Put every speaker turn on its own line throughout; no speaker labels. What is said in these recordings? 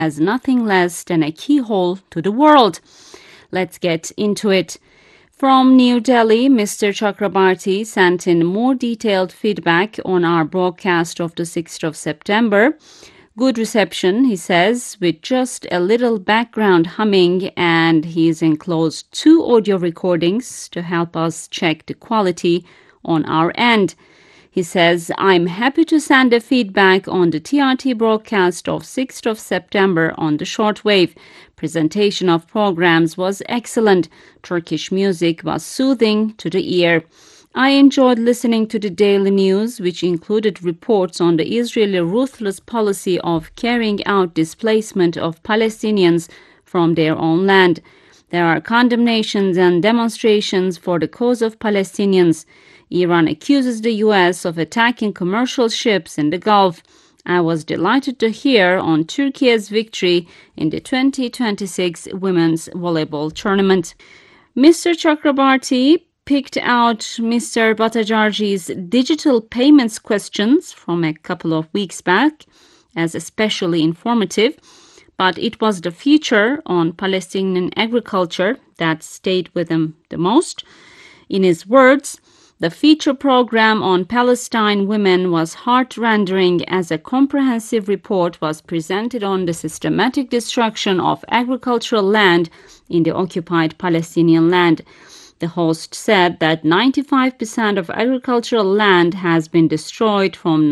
as nothing less than a keyhole to the world. Let's get into it. From New Delhi, Mr. Chakrabarti sent in more detailed feedback on our broadcast of the 6th of September. Good reception, he says, with just a little background humming, and he's enclosed 2 audio recordings to help us check the quality on our end. He says, I'm happy to send a feedback on the TRT broadcast of 6th of September on the shortwave. Presentation of programs was excellent. Turkish music was soothing to the ear. I enjoyed listening to the daily news, which included reports on the Israeli ruthless policy of carrying out displacement of Palestinians from their own land. There are condemnations and demonstrations for the cause of Palestinians. Iran accuses the U.S. of attacking commercial ships in the Gulf. I was delighted to hear on Turkey's victory in the 2026 Women's Volleyball Tournament. Mr. Chakrabarti picked out Mr. Bhattacharjy's digital payments questions from a couple of weeks back as especially informative, but it was the feature on Palestinian agriculture that stayed with him the most. In his words, the feature program on Palestine women was heart-rending as a comprehensive report was presented on the systematic destruction of agricultural land in the occupied Palestinian land. The host said that 95% of agricultural land has been destroyed from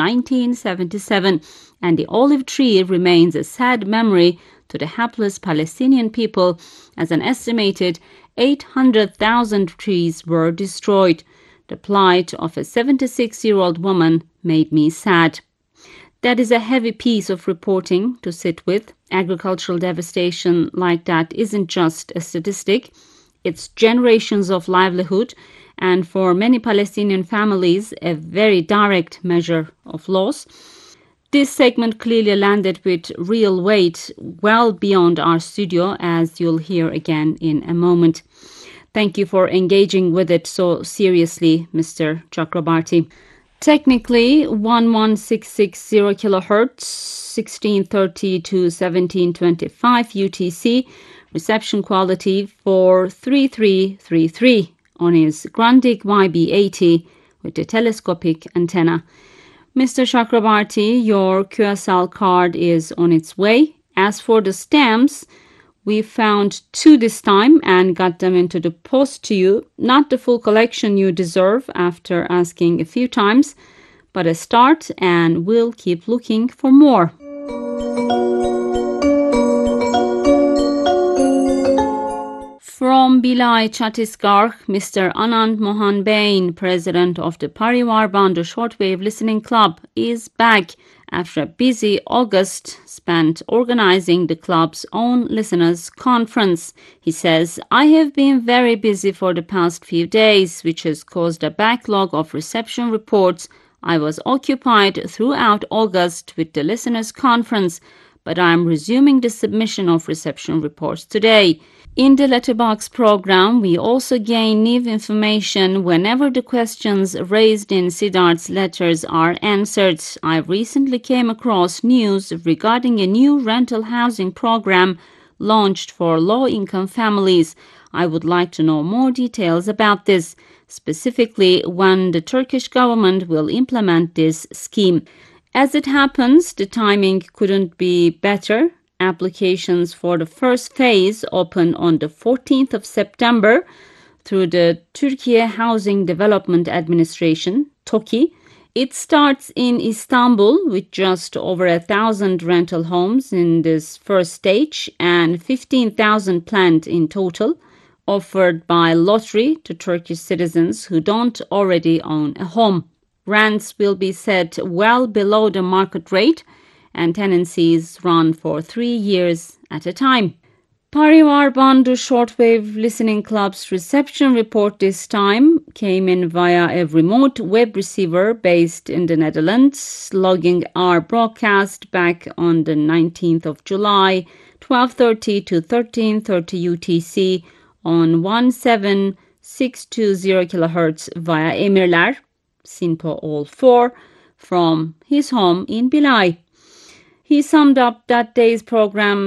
1977, and the olive tree remains a sad memory to the hapless Palestinian people, as an estimated 800,000 trees were destroyed. The plight of a 76-year-old woman made me sad. That is a heavy piece of reporting to sit with. Agricultural devastation like that isn't just a statistic. It's generations of livelihood, and for many Palestinian families, a very direct measure of loss. This segment clearly landed with real weight well beyond our studio, as you'll hear again in a moment. Thank you for engaging with it so seriously, Mr. Chakrabarti. Technically, 11660 kHz, 1630 to 1725 UTC, reception quality for 3333 on his Grundig YB80 with the telescopic antenna. Mr. Chakrabarti, your QSL card is on its way. As for the stamps, we found 2 this time and got them into the post to you. Not the full collection you deserve after asking a few times, but a start, and we'll keep looking for more. From Bhilai, Chhattisgarh, Mr. Anand Mohan Bain, president of the Parivar Bandhu Shortwave Listening Club, is back after a busy August spent organizing the club's own listeners' conference. He says, I have been very busy for the past few days, which has caused a backlog of reception reports. I was occupied throughout August with the listeners' conference, but I am resuming the submission of reception reports today. In the letterbox program, we also gain new information whenever the questions raised in Siddharth's letters are answered. I recently came across news regarding a new rental housing program launched for low-income families. I would like to know more details about this, specifically when the Turkish government will implement this scheme. As it happens, the timing couldn't be better. Applications for the first phase open on the 14th of September through the Turkey Housing Development Administration, TOKİ. It starts in Istanbul with just over 1,000 rental homes in this first stage and 15,000 planned in total, offered by lottery to Turkish citizens who don't already own a home. Rents will be set well below the market rate, and tenancies run for 3 years at a time. Parivar Bandhu Shortwave Listening Club's reception report this time came in via a remote web receiver based in the Netherlands, logging our broadcast back on the 19th of July, 12:30 to 13:30 UTC on 17620 kHz via Emirler, Sinpo All 4, from his home in Bhilai. He summed up that day's program